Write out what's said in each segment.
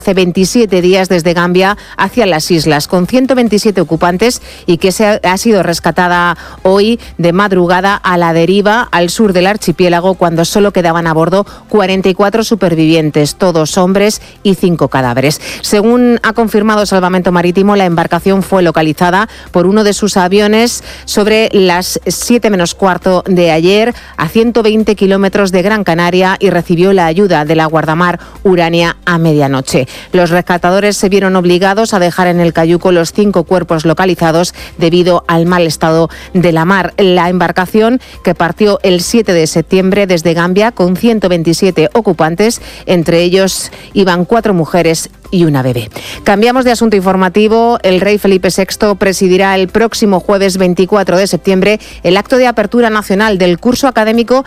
hace 27 días desde Gambia hacia las islas, con 127 ocupantes y que ha sido rescatada hoy de madrugada a la deriva al sur del archipiélago cuando solo quedaban a bordo 44 supervivientes, todos hombres y 5 cadáveres. Según ha confirmado Salvamento Marítimo, la embarcación fue localizada por uno de sus aviones sobre las 7 menos cuarto de ayer a 120 kilómetros de Gran Canaria y recibió la ayuda de la guardamar Urania a medianoche. Los rescatadores se vieron obligados a dejar en el cayuco los 5 cuerpos localizados debido al mal estado de la mar. La embarcación, que partió el 7 de septiembre desde Gambia con 127 ocupantes, entre ellos iban 4 mujeres y una bebé. Cambiamos de asunto informativo. El rey Felipe VI presidirá el próximo jueves 24 de septiembre el acto de apertura nacional del curso académico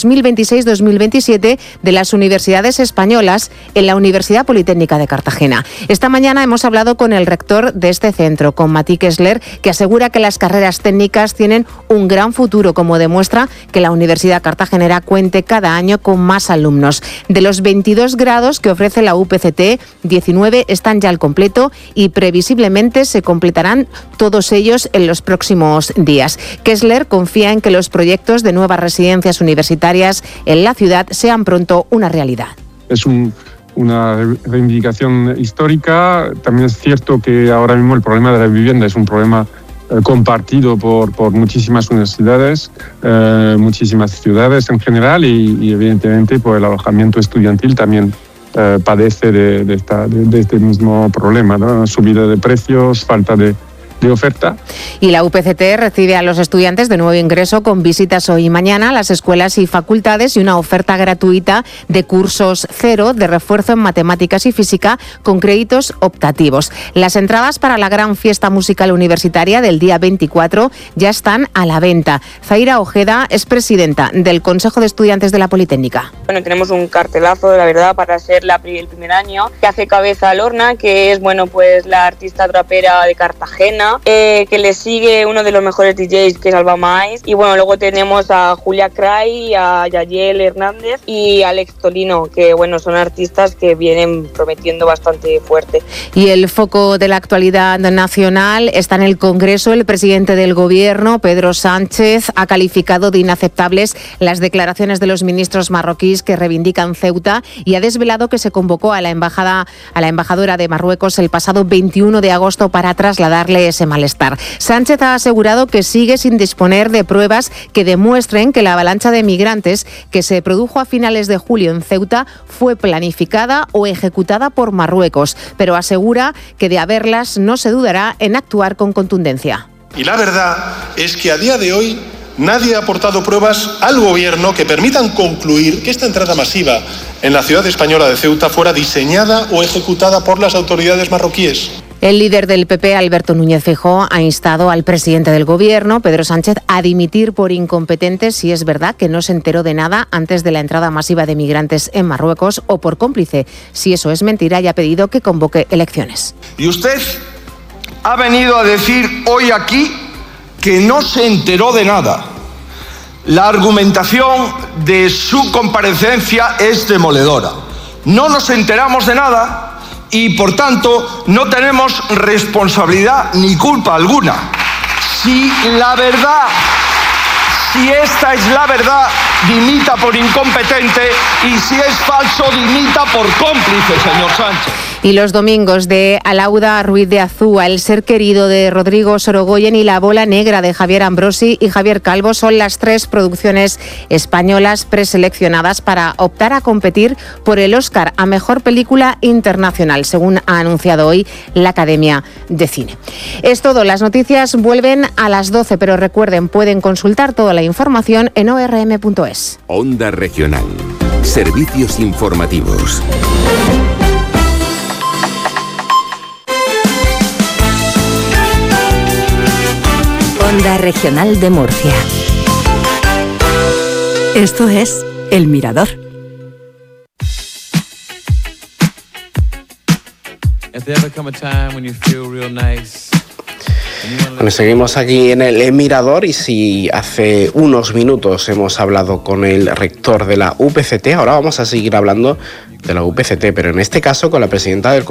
2026-2027 de las universidades españolas en la Universidad Politécnica de Cartagena. Esta mañana hemos hablado con el rector de este centro, con Mati Kessler, que asegura que las carreras técnicas tienen un gran futuro, como demuestra que la Universidad Cartagenera cuente cada año con más alumnos. De los 22 grados que ofrece la UPCT, 19 están ya al completo y previsiblemente se completarán todos ellos en los próximos días. Kessler confía en que los proyectos de nuevas residencias universitarias en la ciudad sean pronto una realidad. Es una reivindicación histórica. También es cierto que ahora mismo el problema de la vivienda es un problema compartido por muchísimas universidades, muchísimas ciudades en general y evidentemente por el alojamiento estudiantil también padece de este mismo problema, ¿no? Subida de precios, falta de oferta. Y la UPCT recibe a los estudiantes de nuevo ingreso con visitas hoy y mañana a las escuelas y facultades y una oferta gratuita de cursos cero de refuerzo en matemáticas y física con créditos optativos. Las entradas para la gran fiesta musical universitaria del día 24 ya están a la venta. Zaira Ojeda es presidenta del Consejo de Estudiantes de la Politécnica. Bueno, tenemos un cartelazo, la verdad, para ser el primer año, que hace cabeza a Lorna, que es pues la artista trapera de Cartagena, que le sigue uno de los mejores DJs, que es Alba Mais, y bueno, luego tenemos a Julia Cray, a Yayel Hernández y Alex Tolino, que bueno, son artistas que vienen prometiendo bastante fuerte. Y el foco de la actualidad nacional está en el Congreso. El presidente del Gobierno, Pedro Sánchez, ha calificado de inaceptables las declaraciones de los ministros marroquíes que reivindican Ceuta y ha desvelado que se convocó a la embajadora de Marruecos el pasado 21 de agosto para trasladarle ese malestar. Sánchez ha asegurado que sigue sin disponer de pruebas que demuestren que la avalancha de migrantes que se produjo a finales de julio en Ceuta fue planificada o ejecutada por Marruecos, pero asegura que de haberlas no se dudará en actuar con contundencia. Y la verdad es que a día de hoy nadie ha aportado pruebas al gobierno que permitan concluir que esta entrada masiva en la ciudad española de Ceuta fuera diseñada o ejecutada por las autoridades marroquíes. El líder del PP, Alberto Núñez Feijóo, ha instado al presidente del Gobierno, Pedro Sánchez, a dimitir por incompetente si es verdad que no se enteró de nada antes de la entrada masiva de migrantes en Marruecos o por cómplice, si eso es mentira, y ha pedido que convoque elecciones. Y usted ha venido a decir hoy aquí que no se enteró de nada. La argumentación de su comparecencia es demoledora. No nos enteramos de nada y, por tanto, no tenemos responsabilidad ni culpa alguna. Si esta es la verdad, dimita por incompetente, y si es falso, dimita por cómplice, señor Sánchez. Y los domingos de Alauda Ruiz de Azúa, El ser querido de Rodrigo Sorogoyen y La bola negra de Javier Ambrosi y Javier Calvo son las 3 producciones españolas preseleccionadas para optar a competir por el Oscar a Mejor Película Internacional, según ha anunciado hoy la Academia de Cine. Es todo, las noticias vuelven a las 12, pero recuerden, pueden consultar toda la información en orm.es. Onda Regional. Servicios informativos. Onda Regional de Murcia. Esto es El Mirador. If there ever come a time when you feel real nice Bueno, seguimos aquí en el Mirador y si hace unos minutos hemos hablado con el rector de la UPCT, ahora vamos a seguir hablando de la UPCT, pero en este caso con la presidenta del